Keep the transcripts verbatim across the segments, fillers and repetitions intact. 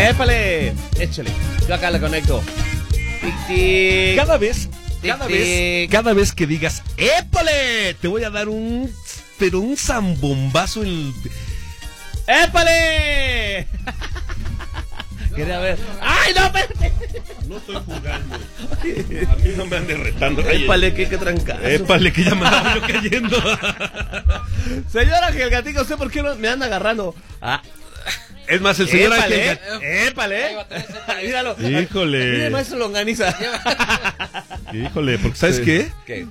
¡Épale! Échale. Yo acá le conecto. Tic, tic. Cada vez, Tic, cada tic. vez, cada vez que digas ¡épale! Te voy a dar un, pero un zambombazo en el... ¡Épale! Quería ver. ¡Ay, no, espérate! No estoy jugando. A mí no me andes retando. ¡Épale, qué, qué trancazo! ¡Épale, que ya me andaba yo cayendo! Señor Ángel Gatica, ¿usted por qué no me anda agarrando? Ah. Es más, el señor ¡Épale! Ángel Gat- ¡Épale! Míralo. Híjole. Mire, maestro Longaniza. Híjole, porque ¿sabes Sí. qué? ¿Qué?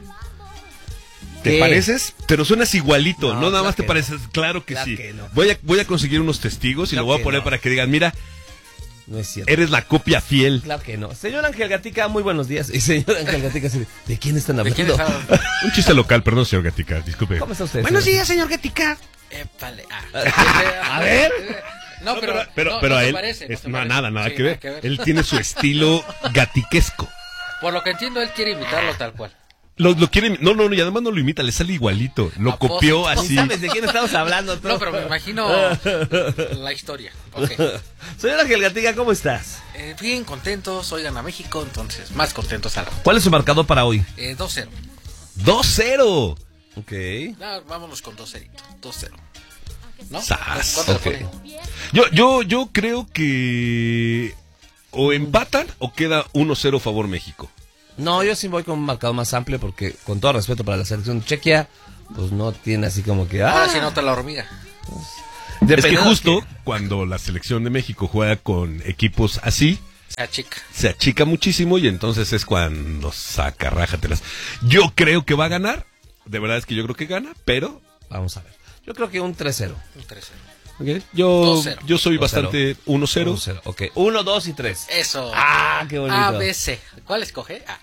Te ¿Qué? pareces, pero suenas igualito. No, No, nada claro más te que pareces. Claro que Claro sí. que no. Voy a, voy a conseguir unos testigos y Claro lo voy que a poner no. para que digan, mira, No es cierto. eres la copia fiel. Claro que no. Señor Ángel Gatica, muy buenos días. Y señor Ángel Gatica, ¿de quién están ¿De hablando? quién está hablando? Un chiste local, perdón, señor Gatica, disculpe. ¿Cómo está usted? Buenos señor? días, señor Gatica. Épale. Ah. A ver. No, pero, pero, no, pero no a se él, parece, no es- se no, parece. nada, nada Sí, que, ver. Él tiene su estilo gatiquesco. Por lo que entiendo, él quiere imitarlo tal cual. Lo, lo quiere, no, no, no, y además no lo imita, le sale igualito. Lo ¿A copió poco? así. ¿Sabes de quién estamos hablando? tú? No, pero me imagino la historia. Ok. Señor Ángel Gatica, ¿cómo estás? Eh, bien contentos, oigan a México, entonces más contentos algo. ¿Cuál es su marcador para hoy? Eh, dos cero. dos cero. Ok. No, vámonos con dos cero. dos cero. ¿No? Sas, ¿Cuánto le ok. pone? Yo, yo, yo creo que o empatan o queda uno cero favor México. No, yo sí voy con un marcador más amplio porque, con todo respeto para la selección de Chequia, pues no tiene así como que... Ah, Ahora sí nota la hormiga. Es que dependiendo justo que- cuando la selección de México juega con equipos así, Se achica. se achica muchísimo y entonces es cuando saca rájatelas. Yo creo que va a ganar, de verdad es que yo creo que gana, pero Vamos a ver. Yo creo que un tres cero. Un tres cero. ok, yo, dos cero. yo soy dos cero. bastante uno cero. uno cero. Ok. uno, dos y tres. Eso. Ah, qué bonito. A, B, C. ¿Cuál escoge? Ah.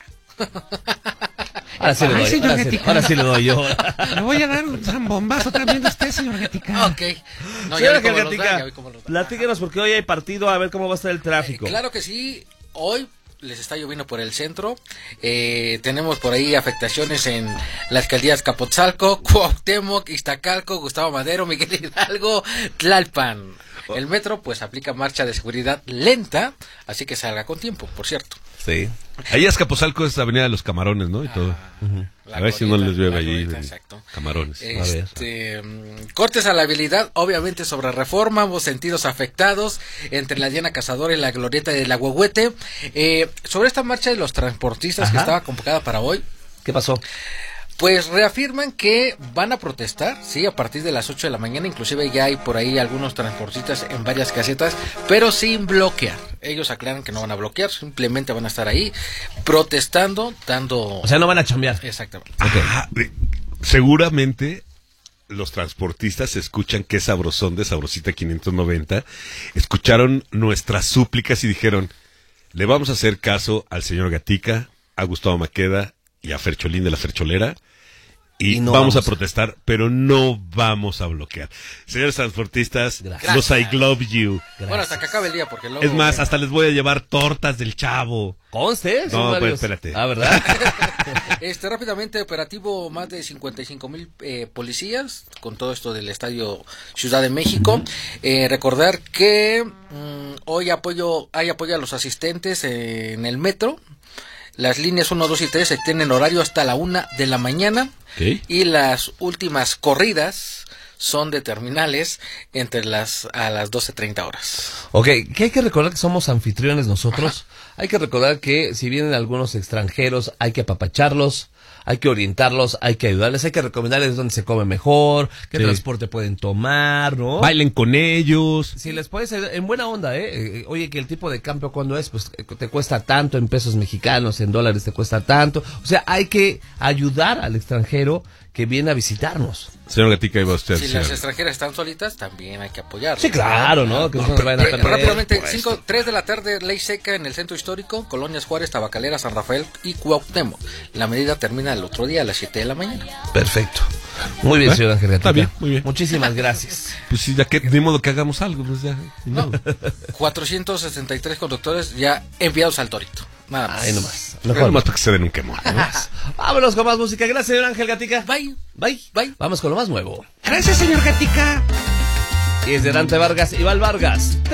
Ahora sí le Ay, doy. señor Ahora sí, Gatica. ahora sí le doy yo. Le voy a dar un zambombazo también a usted, señor Gatica. Ok. No, Señor ya vi Ángel cómo los da, Gatica, ya vi cómo los da. platíquenos porque hoy hay partido, a ver cómo va a estar el tráfico. Eh, claro que sí, hoy les está lloviendo por el centro, eh, tenemos por ahí afectaciones en las alcaldías Capotzalco, Cuauhtémoc, Iztacalco, Gustavo Madero, Miguel Hidalgo, Tlalpan. El metro pues aplica marcha de seguridad lenta, así que salga con tiempo, por cierto. Sí. Ahí Azcapotzalco es Avenida de los Camarones, ¿no? Y todo. La A ver si no glorieta, les llueve la allí. glorieta, de exacto. Camarones. Este, mm, cortes a la habilidad, obviamente sobre Reforma, ambos sentidos afectados, entre la Diana Cazadora y la Glorieta de la Huehuete. Eh, sobre esta marcha de los transportistas que Ajá. estaba convocada para hoy, ¿Qué pasó? pues reafirman que van a protestar, sí, a partir de las ocho de la mañana, inclusive ya hay por ahí algunos transportistas en varias casetas, pero sin bloquear. Ellos aclaran que no van a bloquear, simplemente van a estar ahí protestando, dando... O sea, no van a chambear. Exactamente. Ah, de- seguramente los transportistas escuchan qué sabrosón de Sabrosita quinientos noventa, escucharon nuestras súplicas y dijeron, le vamos a hacer caso al señor Gatica, a Gustavo Maqueda y a Fercholín de la Fercholera y, Y no vamos, vamos a a- protestar, pero no vamos a bloquear. Señores transportistas, Gracias. los I love you. Bueno, hasta que acabe el día, porque luego... Es más, hasta les voy a llevar tortas del Chavo. Conste. son No, pues, varios. espérate. Ah, ¿verdad? Este, rápidamente, operativo, más de cincuenta y cinco mil eh, policías, con todo esto del Estadio Ciudad de México. Eh, recordar que mm, hoy apoyo hay apoyo a los asistentes eh, en el metro. Las líneas uno, dos y tres se tienen horario hasta la una de la mañana. Ok. Y las últimas corridas son de terminales entre las a las doce treinta horas. Ok, que hay que recordar que somos anfitriones nosotros. Hay que recordar que si vienen algunos extranjeros, hay que apapacharlos, hay que orientarlos, hay que ayudarles, hay que recomendarles dónde se come mejor, qué Sí. transporte pueden tomar, ¿no? Bailen con ellos. Si les puedes ayudar, en buena onda, ¿eh? Eh, Oye, que el tipo de cambio cuando es, pues eh, te cuesta tanto en pesos mexicanos, en dólares te cuesta tanto. O sea, hay que ayudar al extranjero que viene a visitarnos. Señor Gatica, iba usted. Si señor. las extranjeras están solitas, también hay que apoyarlas. Sí, claro, ¿no? Que no nos vayan a Eh, perder. rápidamente, por cinco, tres de la tarde, ley seca en el centro histórico, Colonias Juárez, Tabacalera, San Rafael y Cuauhtémoc. La medida termina el otro día a las siete de la mañana. Perfecto. Muy bien, ¿Eh? señor Ángel Gatica. Está bien, muy bien. Muchísimas gracias. Pues sí, ya que ni modo que hagamos algo, pues ya. No, cuatrocientos sesenta y tres conductores ya enviados al Torito. Nada más. Ay, nomás. Mejor Mejor más para que se den un quemón. ¿no? Vámonos con más música. Gracias, señor Ángel Gatica. Bye. Bye. Bye. Vamos con lo más nuevo. Gracias, señor Gatica. Y es de Dante Vargas y Val Vargas.